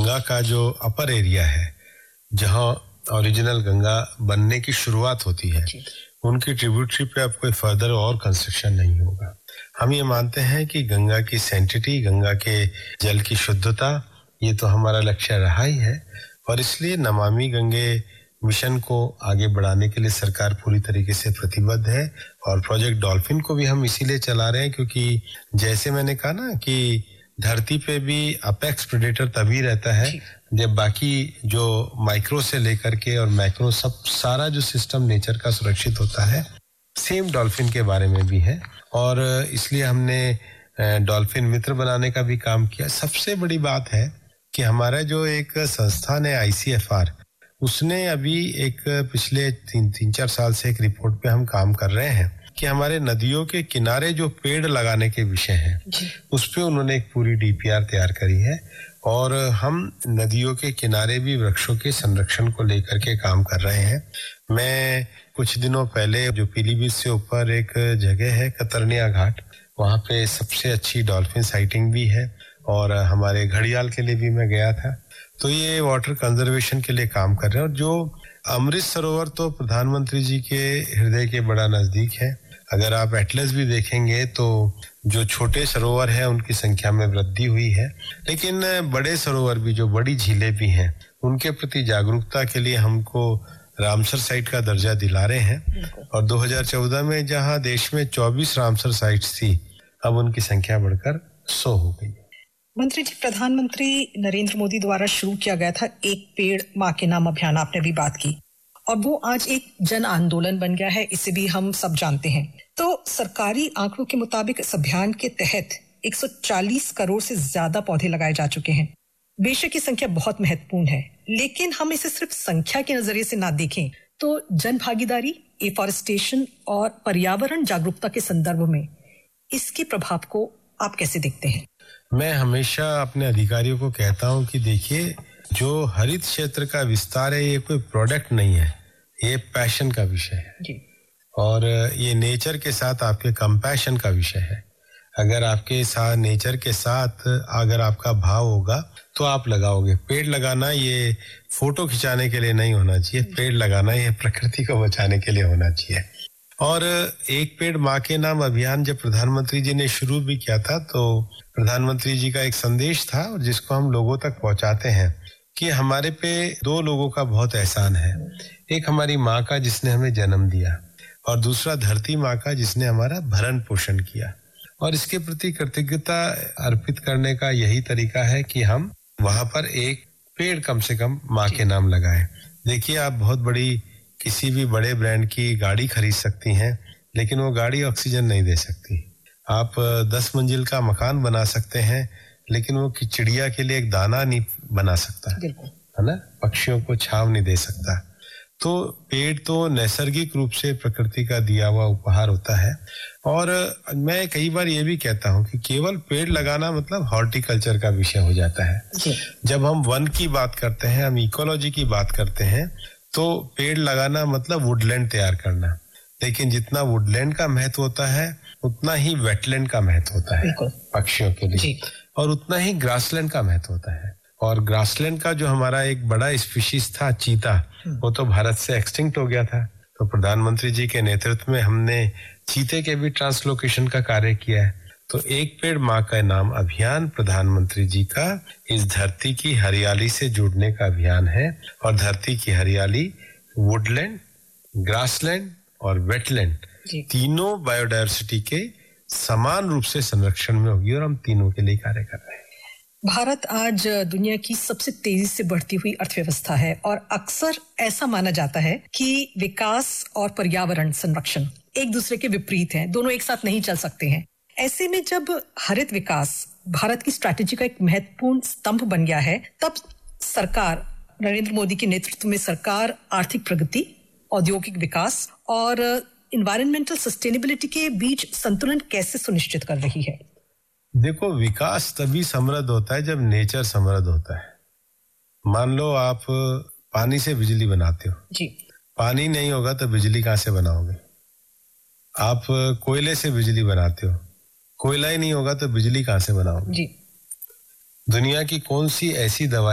गंगा का जो upper area है, जहां ओरिजिनल गंगा बनने की शुरुआत होती है, उनकी ट्रिब्यूटरी पे अब कोई फर्दर और कंस्ट्रक्शन नहीं होगा। हम ये मानते हैं कि गंगा की सैंक्टिटी, गंगा के जल की शुद्धता, ये तो हमारा लक्ष्य रहा ही है, और इसलिए नमामि गंगे मिशन को आगे बढ़ाने के लिए सरकार पूरी तरीके से प्रतिबद्ध है। और प्रोजेक्ट डॉल्फिन को भी हम इसीलिए चला रहे हैं क्योंकि जैसे मैंने कहा ना कि धरती पे भी अपेक्स प्रेडेटर तभी रहता है जब बाकी जो माइक्रो से लेकर के और मैक्रो सब सारा जो सिस्टम नेचर का सुरक्षित होता है। सेम डॉल्फिन के बारे में भी है, और इसलिए हमने डॉल्फिन मित्र बनाने का भी काम किया। सबसे बड़ी बात है कि हमारा जो एक संस्थान है ICFR, उसने अभी एक पिछले तीन चार साल से एक रिपोर्ट पे हम काम कर रहे हैं कि हमारे नदियों के किनारे जो पेड़ लगाने के विषय हैं, उस पे उन्होंने एक पूरी DPR तैयार करी है, और हम नदियों के किनारे भी वृक्षों के संरक्षण को लेकर के काम कर रहे हैं। मैं कुछ दिनों पहले जो पीलीभीत से ऊपर एक जगह है कतरनिया घाट, वहाँ पे सबसे अच्छी डॉल्फिन साइटिंग भी है, और हमारे घड़ियाल के लिए भी मैं गया था। तो ये वाटर कंजर्वेशन के लिए काम कर रहे हैं। और जो अमृत सरोवर तो प्रधानमंत्री जी के हृदय के बड़ा नजदीक है। अगर आप एटलस भी देखेंगे तो जो छोटे सरोवर हैं उनकी संख्या में वृद्धि हुई है, लेकिन बड़े सरोवर भी, जो बड़ी झीलें भी हैं, उनके प्रति जागरूकता के लिए हमको रामसर साइट का दर्जा दिला रहे हैं। और 2014 में जहां देश में 24 रामसर साइट्स थी, अब उनकी संख्या बढ़कर 100 हो गई है। मंत्री जी, प्रधानमंत्री नरेंद्र मोदी द्वारा शुरू किया गया था एक पेड़ माँ के नाम अभियान, आपने भी बात की, और वो आज एक जन आंदोलन बन गया है, इसे भी हम सब जानते हैं। तो सरकारी आंकड़ों के मुताबिक इस अभियान के तहत 140 करोड़ से ज्यादा पौधे लगाए जा चुके हैं। बेशक ये संख्या बहुत महत्वपूर्ण है, लेकिन हम इसे सिर्फ संख्या के नजरिए से ना देखें तो जन भागीदारी, एफॉरेस्टेशन और पर्यावरण जागरूकता के संदर्भ में इसके प्रभाव को आप कैसे देखते हैं? मैं हमेशा अपने अधिकारियों को कहता हूं कि देखिए, जो हरित क्षेत्र का विस्तार है ये कोई प्रोडक्ट नहीं है, ये पैशन का विषय है जी। और ये नेचर के साथ आपके कंपैशन का विषय है। अगर आपके साथ नेचर के साथ अगर आपका भाव होगा तो आप लगाओगे। पेड़ लगाना ये फोटो खिंचाने के लिए नहीं होना चाहिए, पेड़ लगाना ये प्रकृति को बचाने के लिए होना चाहिए। और एक पेड़ माँ के नाम अभियान जब प्रधानमंत्री जी ने शुरू भी किया था, तो प्रधानमंत्री जी का एक संदेश था जिसको हम लोगों तक पहुंचाते हैं कि हमारे पे दो लोगों का बहुत एहसान है। एक हमारी माँ का जिसने हमें जन्म दिया, और दूसरा धरती माँ का जिसने हमारा भरण पोषण किया। और इसके प्रति कृतज्ञता अर्पित करने का यही तरीका है कि हम वहां पर एक पेड़ कम से कम माँ के नाम लगाएं। देखिए, आप बहुत बड़ी किसी भी बड़े ब्रांड की गाड़ी खरीद सकती हैं, लेकिन वो गाड़ी ऑक्सीजन नहीं दे सकती। आप 10 मंजिल का मकान बना सकते हैं, लेकिन वो चिड़िया के लिए एक दाना नहीं बना सकता, है ना, पक्षियों को छांव नहीं दे सकता। तो पेड़ तो नैसर्गिक रूप से प्रकृति का दिया हुआ उपहार होता है। और मैं कई बार ये भी कहता हूँ कि केवल पेड़ लगाना मतलब हॉर्टिकल्चर का विषय हो जाता है। जब हम वन की बात करते हैं, हम इकोलॉजी की बात करते हैं, तो पेड़ लगाना मतलब वुडलैंड तैयार करना। लेकिन जितना वुडलैंड का महत्व होता है, उतना ही वेटलैंड का महत्व होता है पक्षियों के लिए, और उतना ही ग्रासलैंड का महत्व होता है। और ग्रासलैंड का जो हमारा एक बड़ा स्पीशीज था, चीता, वो तो भारत से एक्सटिंक्ट हो गया था। तो प्रधानमंत्री जी के नेतृत्व में हमने चीते के भी ट्रांसलोकेशन का कार्य किया है। तो एक पेड़ माँ का नाम अभियान प्रधानमंत्री जी का इस धरती की हरियाली से जुड़ने का अभियान है। और धरती की हरियाली वुडलैंड, ग्रासलैंड और वेटलैंड, तीनों बायोडायवर्सिटी के समान रूप से संरक्षण में होगी, और हम तीनों के लिए कार्य कर रहे हैं। भारत आज दुनिया की सबसे तेजी से बढ़ती हुई अर्थव्यवस्था है, और अक्सर ऐसा माना जाता है कि विकास और पर्यावरण संरक्षण एक दूसरे के विपरीत हैं, दोनों एक साथ नहीं चल सकते हैं। ऐसे में जब हरित विकास भारत की स्ट्रैटेजी का एक महत्वपूर्ण स्तंभ बन गया है, तब सरकार, नरेंद्र मोदी के नेतृत्व में सरकार आर्थिक प्रगति, औद्योगिक विकास और एनवायरमेंटल सस्टेनेबिलिटी के बीच संतुलन कैसे सुनिश्चित कर रही है? देखो, विकास तभी समृद्ध होता है जब नेचर समृद्ध होता है। मान लो आप पानी से बिजली बनाते हो जी, पानी नहीं होगा तो बिजली कहाँ से बनाओगे? आप कोयले से बिजली बनाते हो, कोयला ही नहीं होगा तो बिजली कहाँ से बनाओगे जी? दुनिया की कौन सी ऐसी दवाई